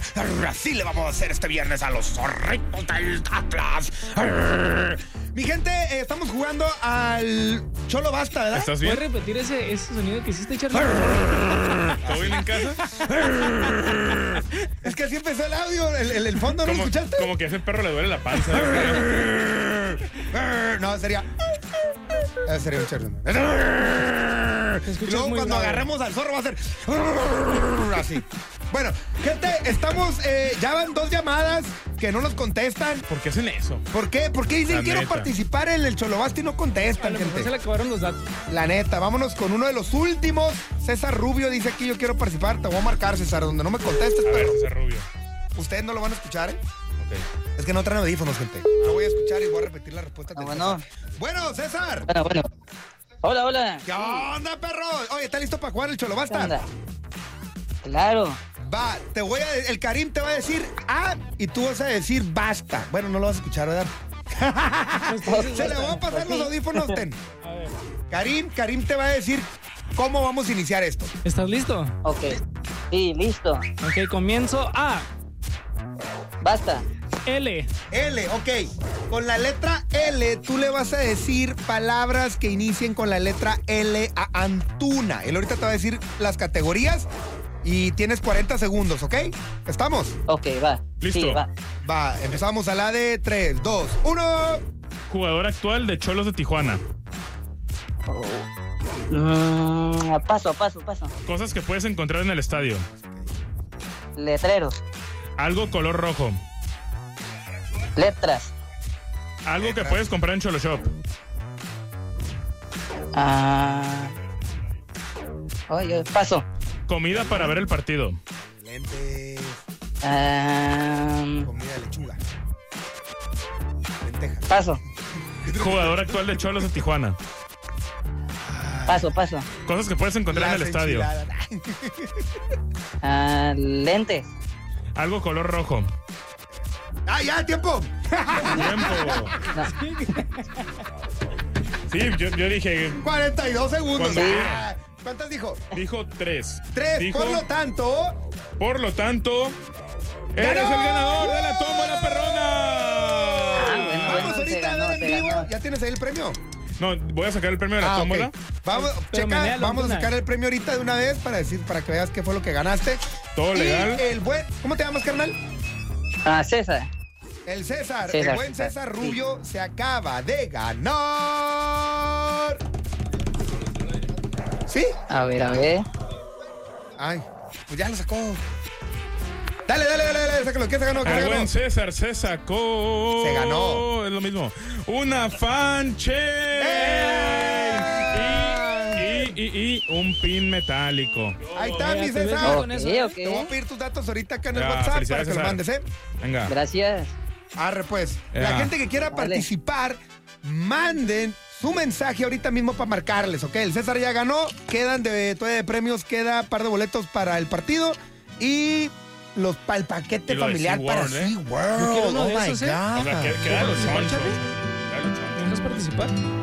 Así le vamos a hacer este viernes a los zorritos del Atlas. Mi gente, estamos jugando al Cholo Basta, ¿verdad? ¿Estás bien? ¿Puedes repetir ese sonido que hiciste, Charlie? ¿Todo bien en casa? Es que así empezó el audio, el fondo, ¿no lo escuchaste? Como que a ese perro le duele la panza. No, sería un charro. Y luego muy cuando grave. agarremos al zorro va a ser así. Bueno, gente, estamos, ya van 2 llamadas que no nos contestan. ¿Por qué hacen eso? ¿Por qué? Porque dicen La quiero neta. participar en el Cholobasta y no A contestan, lo mejor se gente. le acabaron los datos. La neta, vámonos con uno de los últimos. César Rubio dice aquí yo quiero participar. Te voy a marcar, César, donde no me contestes, A ver, pero César Rubio. ustedes no lo van a escuchar, ¿eh? Ok. Es que no traen audífonos, gente. Lo voy a escuchar y voy a repetir la respuesta. del bueno. César. Bueno, César. Bueno. Hola, hola. ¿Qué onda, perro? Oye, ¿está listo para jugar el ¿Qué Cholobasta? onda? Claro. Va, el Karim te va a decir y tú vas a decir basta. Bueno, no lo vas a escuchar, ¿verdad? Se le va a pasar los audífonos, ten. A ver. Karim te va a decir cómo vamos a iniciar esto. ¿Estás listo? Ok. Sí, listo. Ok, comienzo. A, Basta. L. L, ok. Con la letra L, tú le vas a decir palabras que inicien con la letra L a Antuna. Él ahorita te va a decir las categorías y tienes 40 segundos, ¿ok? ¿Estamos? Ok, va. Listo. Sí, va. Va, empezamos a la de 3, 2, 1. Jugador actual de Cholos de Tijuana. Paso. Cosas que puedes encontrar en el estadio. Letreros. Algo color rojo. Letras. Algo que puedes comprar en Cholo Shop. Oye, paso. Comida para ver el partido. Lentes, Ah, comida de lechuga. Lentejas. paso. Jugador actual de Cholos de Tijuana. Paso. Cosas que puedes encontrar en el Las estadio. enchiladas. Lentes. Algo color rojo. ¡Ah, ya, tiempo! Tiempo. Sí, yo dije. 42 segundos. Cuando- Ah, ¿cuántas dijo? Dijo 3. 3. Dijo, Por lo tanto, eres ¡ganó! el ganador de la tómbola perrona. bueno, vamos se ahorita a ganó, ver en se vivo. ganó. ¿Ya tienes ahí el premio? No, voy a sacar el premio de la Ok. tómbola. Vamos, Pero checa, menéalo, vamos a Antuna. sacar el premio ahorita de una vez para que veas qué fue lo que ganaste. Todo Y legal. el buen, ¿cómo te llamas, carnal? César. El César, el César, buen César, César sí. Rubio se acaba de ganar. ¿Sí? A ver. Ay, pues ya lo sacó. Dale, sácalo. ¿Qué se ganó? ¿Qué se Al ganó? buen César se sacó. Se ganó. Es lo mismo. Una fanche. Y un pin metálico. Ahí está, mi te ves César. bien con eso, ¿eh? Ok. Te voy a pedir tus datos ahorita acá en el Ya, WhatsApp para felicidades, que lo César. mandes, ¿eh? Venga. Gracias. Arre, pues. Ya. La gente que quiera Vale. participar, manden su mensaje ahorita mismo para marcarles, ¿ok? El César ya ganó, todavía de premios, queda un par de boletos para el partido y para el paquete Y lo de familiar para SeaWorld, ¿eh? SeaWorld. Yo quiero uno Oh de my esos, ¿eh? God. O sea, queda los ¿Participar, chonchos. Charlie? Queda los chonchos. ¿Dejas participar?